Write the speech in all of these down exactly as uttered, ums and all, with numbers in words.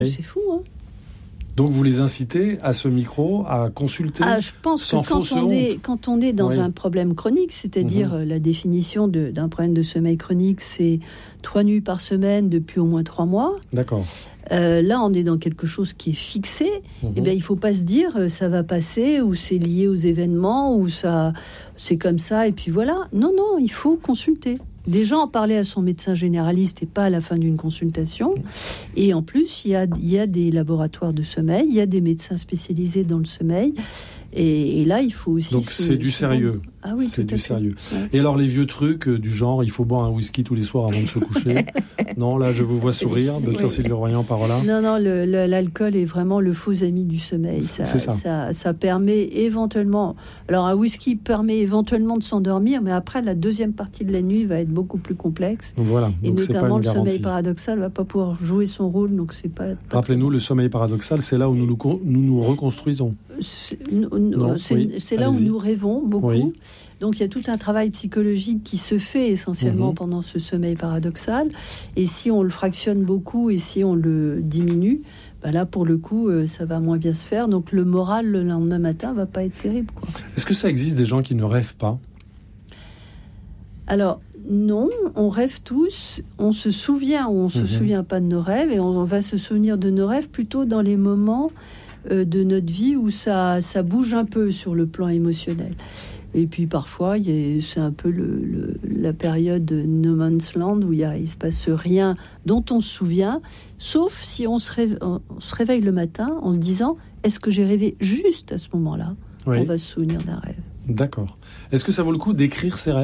C'est fou, hein. Donc vous les incitez à ce micro, à consulter ah, je pense sans que quand fausse on, honte. est, quand on est dans oui. un problème chronique, c'est-à-dire mm-hmm. la définition de, d'un problème de sommeil chronique, c'est trois nuits par semaine depuis au moins trois mois. D'accord. Euh, là, on est dans quelque chose qui est fixé. Mm-hmm. Eh bien, il ne faut pas se dire euh, ça va passer, ou c'est lié aux événements, ou ça, c'est comme ça, et puis voilà. Non, non, il faut consulter. Déjà en parler à son médecin généraliste et pas à la fin d'une consultation. Et en plus, il y a, il y a des laboratoires de sommeil, il y a des médecins spécialisés dans le sommeil. Et, et là, il faut aussi... Donc se, c'est du se sérieux. Ah oui, c'est tout du à sérieux. fait. Ouais. Et alors les vieux trucs euh, du genre, il faut boire un whisky tous les soirs avant de se coucher. Non, là je vous vois sourire, docteur oui. Sylvie Royan, par là. Non, non, le, le, l'alcool est vraiment le faux ami du sommeil. Ça, c'est ça. Ça, ça permet éventuellement... Alors un whisky permet éventuellement de s'endormir, mais après la deuxième partie de la nuit va être beaucoup plus complexe. Voilà. Et donc notamment c'est pas une le sommeil garantie. paradoxal va pas pouvoir jouer son rôle, donc c'est pas... pas Rappelez-nous, le sommeil paradoxal, c'est là où nous nous, nous, nous reconstruisons. C'est, non, c'est, oui. c'est là Allez-y. Où nous rêvons beaucoup. Oui. Donc il y a tout un travail psychologique qui se fait essentiellement mmh. pendant ce sommeil paradoxal. Et si on le fractionne beaucoup et si on le diminue, bah là pour le coup euh, ça va moins bien se faire. Donc le moral le lendemain matin va pas être terrible, quoi. Est-ce que ça existe des gens qui ne rêvent pas ? Alors non, on rêve tous. On se souvient ou on se mmh. souvient pas de nos rêves, et on va se souvenir de nos rêves plutôt dans les moments euh, de notre vie où ça, ça bouge un peu sur le plan émotionnel. Et puis parfois, il y a, c'est un peu le, le, la période de no man's land où il ne se passe rien dont on se souvient, sauf si on se, réve, on se réveille le matin en se disant « Est-ce que j'ai rêvé juste à ce moment-là ?» oui. On va se souvenir d'un rêve. D'accord. Est-ce que ça vaut le coup d'écrire ses rêves ?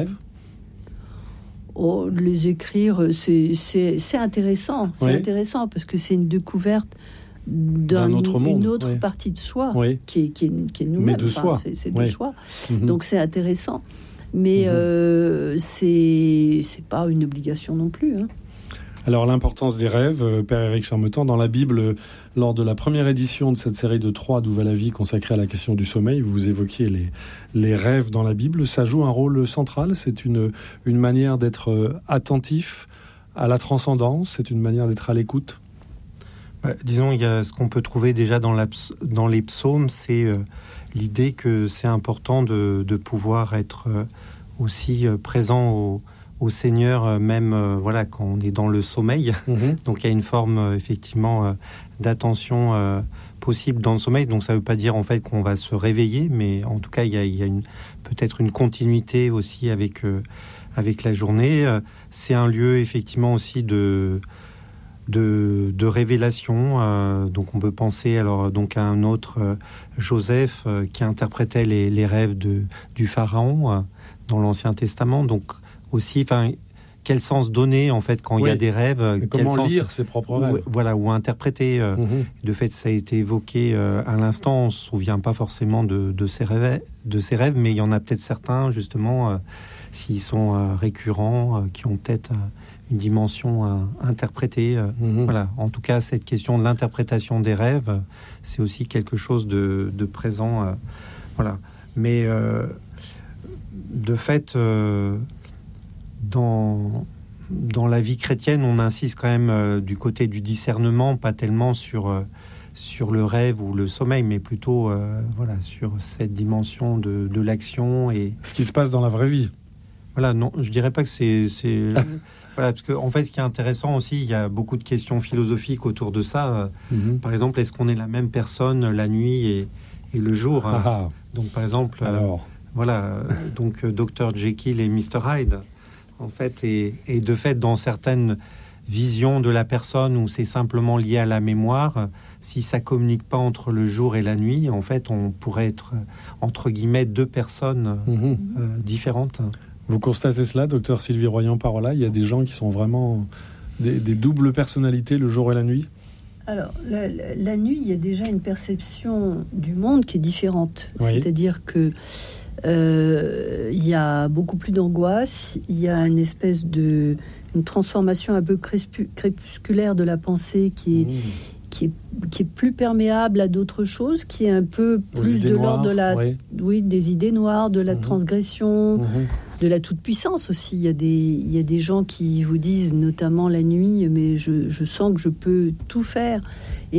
Oh, les écrire, c'est, c'est, c'est intéressant. C'est oui. intéressant parce que c'est une découverte d'un, d'un autre monde, une autre oui. partie de soi oui. qui, est, qui, est, qui est nous-mêmes. Mais de enfin, soi. C'est, c'est oui. de soi. Mm-hmm. Donc c'est intéressant. Mais mm-hmm. euh, c'est, c'est pas une obligation non plus. Hein. Alors l'importance des rêves, euh, Père Éric Charmetan, dans la Bible, euh, lors de la première édition de cette série de trois d'Où va la vie consacrée à la question du sommeil, vous évoquiez les, les rêves dans la Bible. Ça joue un rôle central, c'est une, une manière d'être euh, attentif à la transcendance, c'est une manière d'être à l'écoute. Bah, disons, il y a ce qu'on peut trouver déjà dans, la, dans les psaumes, c'est euh, l'idée que c'est important de, de pouvoir être euh, aussi euh, présent au, au Seigneur, euh, même euh, voilà, quand on est dans le sommeil. Mm-hmm. Donc il y a une forme euh, effectivement euh, d'attention euh, possible dans le sommeil. Donc ça ne veut pas dire en fait qu'on va se réveiller, mais en tout cas il y a, il y a une, peut-être une continuité aussi avec, euh, avec la journée. Euh, c'est un lieu effectivement aussi de... De, de révélation, euh, donc on peut penser alors donc à un autre euh, Joseph euh, qui interprétait les, les rêves de, du pharaon euh, dans l'Ancien Testament. Donc aussi, enfin, quel sens donner en fait quand oui. il y a des rêves, euh, comment quel lire sens, ses propres rêves, ou, voilà, ou interpréter. Euh, mm-hmm. De fait, ça a été évoqué euh, à l'instant. On se souvient pas forcément de, de ces rêves, de ces rêves, mais il y en a peut-être certains justement, euh, s'ils sont euh, récurrents, euh, qui ont peut-être euh, une dimension à interpréter. Mmh. Voilà. En tout cas, cette question de l'interprétation des rêves, c'est aussi quelque chose de, de présent. Euh, voilà. Mais euh, de fait, euh, dans, dans la vie chrétienne, on insiste quand même euh, du côté du discernement, pas tellement sur, euh, sur le rêve ou le sommeil, mais plutôt euh, voilà, sur cette dimension de, de l'action. Et ce qui se passe dans la vraie vie. Voilà, non, je dirais pas que c'est... c'est Voilà, parce qu'en en fait, ce qui est intéressant aussi, il y a beaucoup de questions philosophiques autour de ça. Mm-hmm. Par exemple, est-ce qu'on est la même personne la nuit et, et le jour hein. Ah, donc, par exemple, alors. Euh, voilà, donc euh, docteur Jekyll et mister Hyde, en fait, et, et de fait, dans certaines visions de la personne où c'est simplement lié à la mémoire, si ça communique pas entre le jour et la nuit, en fait, on pourrait être entre guillemets deux personnes mm-hmm. euh, différentes. Vous constatez cela, docteur Sylvie Royan-Parola ? Il y a des gens qui sont vraiment des, des doubles personnalités le jour et la nuit ? Alors, la, la, la nuit, il y a déjà une perception du monde qui est différente. Oui. C'est-à-dire que euh, il y a beaucoup plus d'angoisse, il y a une espèce de une transformation un peu crépusculaire de la pensée qui est, mmh. qui est, qui est plus perméable à d'autres choses, qui est un peu plus de noires, l'ordre de la, oui. oui, des idées noires, de la mmh. transgression. Mmh. de la toute-puissance aussi. Il y a des, il y a des gens qui vous disent, notamment la nuit, mais je, je sens que je peux tout faire.